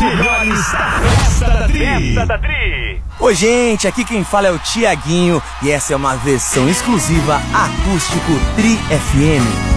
melhores da Festa da Tri. Oi, gente, aqui quem fala é o Tiaguinho e essa é uma versão exclusiva acústico Tri FM.